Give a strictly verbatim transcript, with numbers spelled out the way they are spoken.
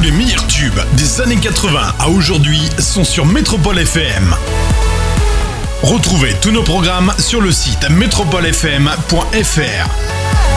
les meilleurs tubes des années quatre-vingts à aujourd'hui sont sur Métropole F M. Retrouvez tous nos programmes sur le site métropole f m point f r.